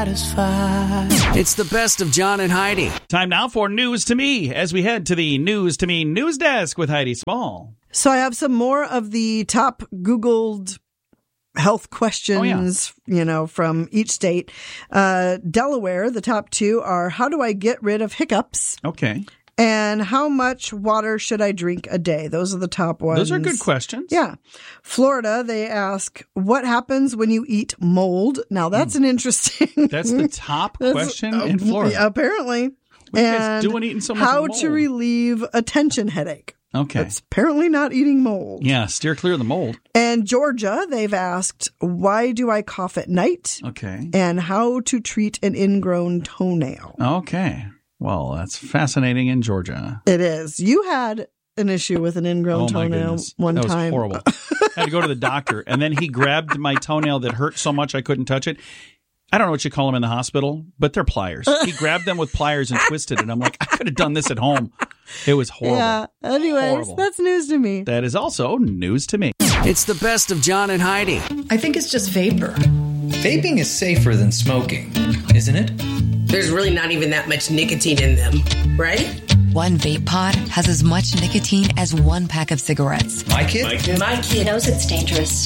It's the best of John and Heidi. Time now for News to Me as we head to the News to Me news desk with Heidi Small. So I have some more of the top Googled health questions, from each state. Delaware, the top two are, how do I get rid of hiccups? Okay. And how much water should I drink a day? Those are the top ones. Those are good questions. Yeah. Florida, they ask, what happens when you eat mold? Now, that's an interesting... That's the top question in Florida. Apparently. What are you guys doing eating so much how mold? to relieve a tension headache. Okay. That's apparently not eating mold. Yeah, steer clear of the mold. And Georgia, they've asked, why do I cough at night? Okay. And how to treat an ingrown toenail. Okay. Well, that's fascinating in Georgia. It is. You had an issue with an ingrown toenail one time. That was horrible. I had to go to the doctor, and then he grabbed my toenail that hurt so much I couldn't touch it. I don't know what you call them in the hospital, but they're pliers. He grabbed them with pliers and twisted it. I'm like, I could have done this at home. It was horrible. Yeah. Anyways, horrible. That's news to me. That is also news to me. It's the best of John and Heidi. I think it's just vapor. Vaping is safer than smoking, isn't it? There's really not even that much nicotine in them, right? One vape pod has as much nicotine as one pack of cigarettes. My kid knows it's dangerous.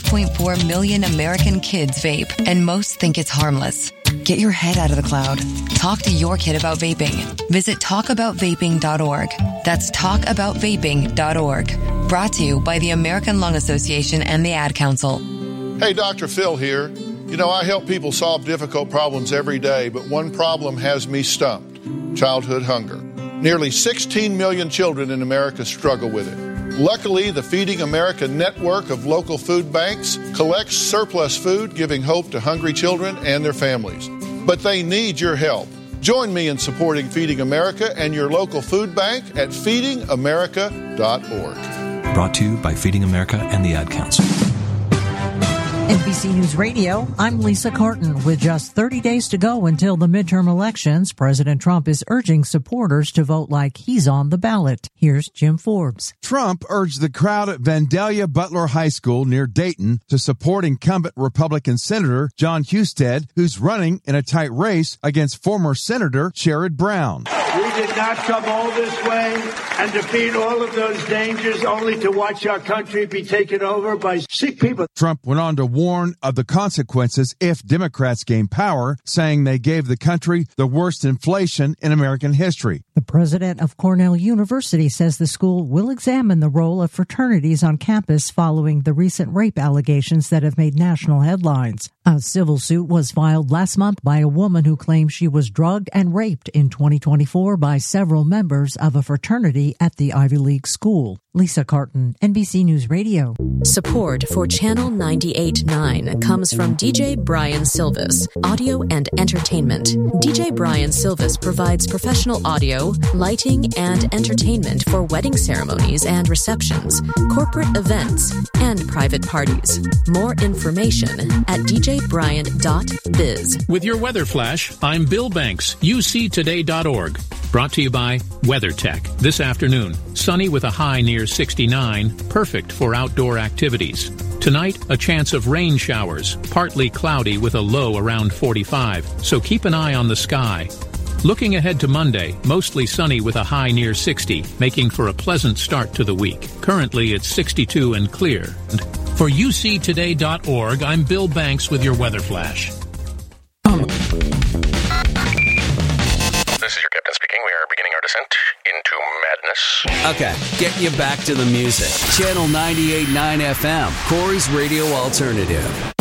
5.4 million American kids vape, and most think it's harmless. Get your head out of the cloud. Talk to your kid about vaping. Visit talkaboutvaping.org. That's talkaboutvaping.org. Brought to you by the American Lung Association and the Ad Council. Hey, Dr. Phil here. I help people solve difficult problems every day, but one problem has me stumped: childhood hunger. Nearly 16 million children in America struggle with it. Luckily, the Feeding America network of local food banks collects surplus food, giving hope to hungry children and their families. But they need your help. Join me in supporting Feeding America and your local food bank at feedingamerica.org. Brought to you by Feeding America and the Ad Council. NBC News Radio, I'm Lisa Carton. With just 30 days to go until the midterm elections, President Trump is urging supporters to vote like he's on the ballot. Here's Jim Forbes. Trump urged the crowd at Vandalia Butler High School near Dayton to support incumbent Republican Senator John Husted, who's running in a tight race against former Senator Sherrod Brown. We did not come all this way and defeat all of those dangers only to watch our country be taken over by sick people. Trump went on to warn of the consequences if Democrats gain power, saying they gave the country the worst inflation in American history. The president of Cornell University says the school will examine the role of fraternities on campus following the recent rape allegations that have made national headlines. A civil suit was filed last month by a woman who claims she was drugged and raped in 2024 by several members of a fraternity at the Ivy League school. Lisa Carton, NBC News Radio. Support for Channel 98.9 comes from DJ Brian Silvis, audio and entertainment. DJ Brian Silvis provides professional audio, lighting, and entertainment for wedding ceremonies and receptions, corporate events, and private parties. More information at djbrian.biz. With your weather flash, I'm Bill Banks, uctoday.org. Brought to you by WeatherTech. This afternoon, sunny with a high near 69, perfect for outdoor activities. Tonight, a chance of rain showers, partly cloudy with a low around 45, so keep an eye on the sky. Looking ahead to Monday, mostly sunny with a high near 60, making for a pleasant start to the week. Currently, it's 62 and clear. For uctoday.org, I'm Bill Banks with your weather flash. This is your captain speaking. We are beginning our descent into madness. Okay, get you back to the music. Channel 98.9 FM, Corey's Radio Alternative.